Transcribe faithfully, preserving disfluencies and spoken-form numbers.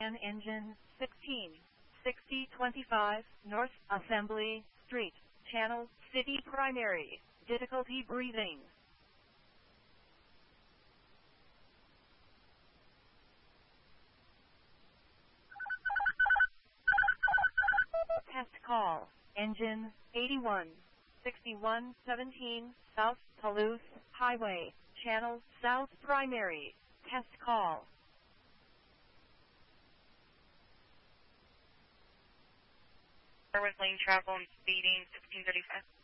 Scan engine sixteen sixty twenty-five North Assembly Street, Channel City Primary. Difficulty breathing. Test call. Engine eighty-one sixty-one seventeen South Toulouse Highway, Channel South Primary. Test call. With lane travel and speeding sixteen thirty-five.